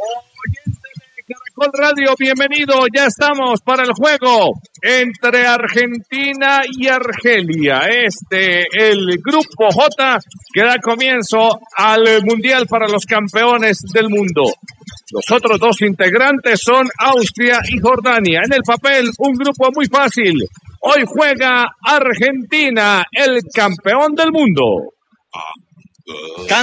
Caracol Radio, bienvenido, ya estamos para el juego entre Argentina y Argelia. El grupo J, que da comienzo al Mundial para los campeones del mundo. Los otros dos integrantes son Austria y Jordania. En el papel, un grupo muy fácil. Hoy juega Argentina, el campeón del mundo.